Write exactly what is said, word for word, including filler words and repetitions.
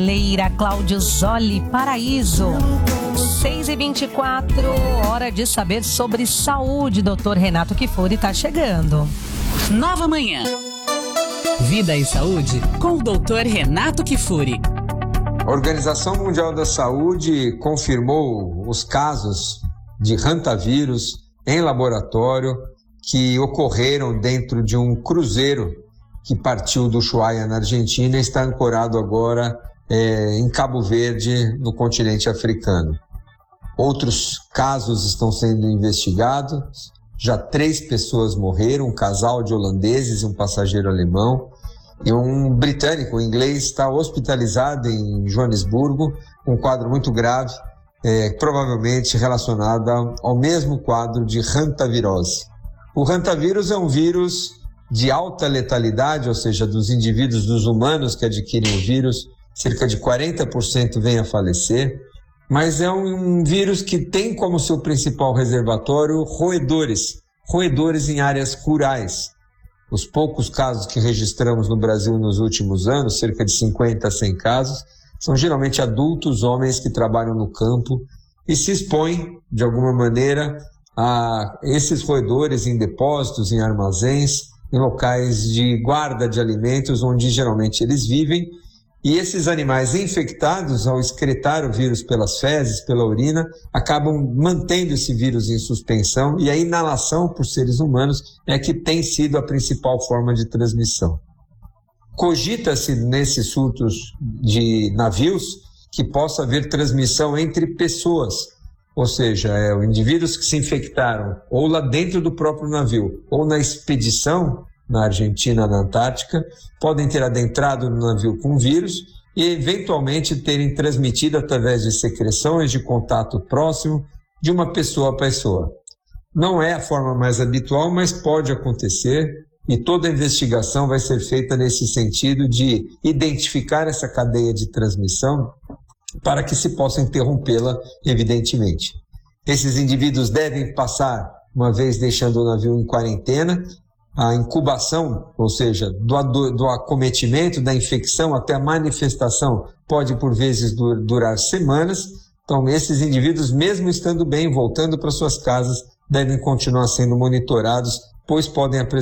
Leira Cláudio Zoli, Paraíso. seis e vinte e quatro, hora de saber sobre saúde. doutor Renato Kifuri está chegando. Nova Manhã. Vida e saúde com o doutor Renato Kifuri. A Organização Mundial da Saúde confirmou os casos de hantavírus em laboratório que ocorreram dentro de um cruzeiro que partiu do Ushuaia, na Argentina, e está ancorado agora é, em Cabo Verde, no continente africano. Outros casos estão sendo investigados. Já três pessoas morreram, um casal de holandeses e um passageiro alemão. E um britânico, um inglês, está hospitalizado em Joanesburgo, um quadro muito grave, é, provavelmente relacionado ao, ao mesmo quadro de hantavirose. O hantavírus é um vírus de alta letalidade, ou seja, dos indivíduos, dos humanos que adquirem o vírus, cerca de quarenta por cento vêm a falecer, mas é um vírus que tem como seu principal reservatório roedores, roedores em áreas rurais. Os poucos casos que registramos no Brasil nos últimos anos, cerca de cinquenta a cem casos, são geralmente adultos, homens que trabalham no campo e se expõem, de alguma maneira, a esses roedores em depósitos, em armazéns, em locais de guarda de alimentos, onde geralmente eles vivem. E esses animais infectados, ao excretar o vírus pelas fezes, pela urina, acabam mantendo esse vírus em suspensão, e a inalação por seres humanos é que tem sido a principal forma de transmissão. Cogita-se nesses surtos de navios que possa haver transmissão entre pessoas, ou seja, é, os indivíduos que se infectaram ou lá dentro do próprio navio ou na expedição na Argentina, na Antártica, podem ter adentrado no navio com vírus e eventualmente terem transmitido através de secreções de contato próximo de uma pessoa a pessoa. Não é a forma mais habitual, mas pode acontecer, e toda a investigação vai ser feita nesse sentido de identificar essa cadeia de transmissão para que se possa interrompê-la, evidentemente. Esses indivíduos devem passar, uma vez deixando o navio em quarentena. A incubação, ou seja, do, do, do acometimento da infecção até a manifestação, pode por vezes dur, durar semanas. Então, esses indivíduos, mesmo estando bem, voltando para suas casas, devem continuar sendo monitorados, pois podem apresentar